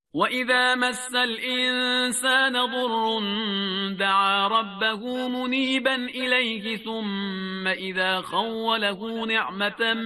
وإذا مس الإنسان ضر دعا ربه منيبا إليه ثم إذا خوله نعمة